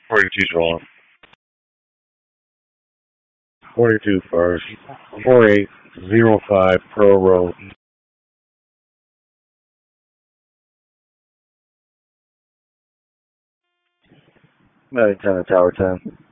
42 long. 42 first. 4805 Pearl Road. Mountain Tower 10.